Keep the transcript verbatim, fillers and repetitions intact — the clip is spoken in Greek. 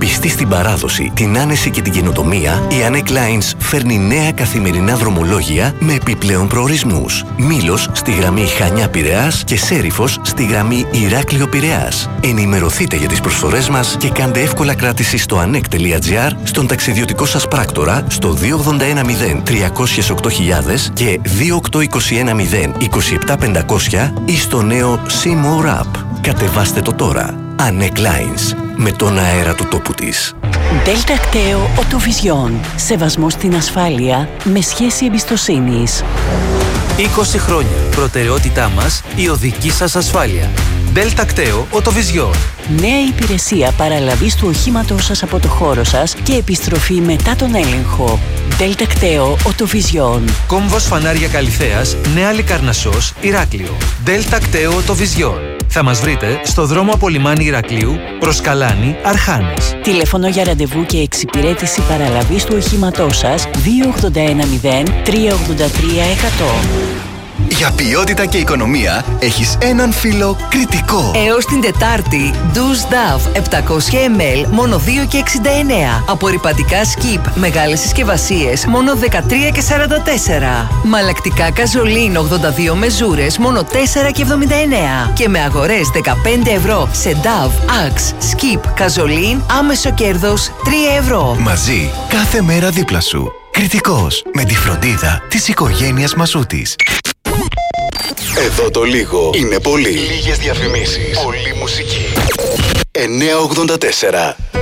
Πιστή στην παράδοση, την άνεση και την καινοτομία, η Anek Lines φέρνει νέα καθημερινά δρομολόγια με επιπλέον προορισμούς. Μήλος στη γραμμή Χανιά-Πειραιάς και Σέριφος στη γραμμή Ηράκλειο-Πειραιάς. Ενημερωθείτε για τις προσφορές μας και κάντε εύκολα κράτηση στο anek τελεία gr, στον ταξιδιωτικό σας πράκτορα στο δύο ογδόντα ένα μηδέν τριακόσια οκτώ χιλιάδες και δύο οκτώ είκοσι ένα μηδέν είκοσι επτά πεντακόσια ή στο νέο See More App. Κατεβάστε το τώρα. Anek Lines. Με τον αέρα του τόπου της. Delta Κταίο Οτοβιζιόν. Σεβασμό στην ασφάλεια με σχέση εμπιστοσύνης. είκοσι χρόνια. Προτεραιότητά μας η οδική σας ασφάλεια. Delta Κταίο Οτοβιζιόν. Νέα υπηρεσία παραλαβής του οχήματός σας από το χώρο σας και επιστροφή μετά τον έλεγχο. Delta Κταίο Οτοβιζιόν. Κόμβος Φανάρια Καλυθέας, Νέα Λικαρνασσός, Ηράκλειο. Delta Κταίο Οτοβιζιόν. Θα μας βρείτε στο δρόμο από λιμάνι Ηρακλείου προς Καλάνη, Αρχάνες. Τηλέφωνο για ραντεβού και εξυπηρέτηση παραλαβής του οχήματός σας δύο ογδόντα ένα μηδέν τρία ογδόντα τρία εκατό. Για ποιότητα και οικονομία έχεις έναν φίλο Κρητικό. Έως την Τετάρτη, Douce Dove επτακόσια μιλιλίτρα μόνο δύο και εξήντα εννέα. Απορρυπαντικά Skip μεγάλες συσκευασίες μόνο δεκατρία και σαράντα τέσσερα. Μαλακτικά Καζολίν ογδόντα δύο μεζούρες μόνο τέσσερα και εβδομήντα εννέα. Και με αγορές δεκαπέντε ευρώ σε Dove, Axe, Skip, Καζολίν, άμεσο κέρδος τρία ευρώ. Μαζί, κάθε μέρα δίπλα σου. Κρητικός, με τη φροντίδα της οικογένειας Μασούτης. Εδώ το λίγο είναι πολύ. Λίγες διαφημίσεις. Πολύ μουσική. εννιακόσια ογδόντα τέσσερα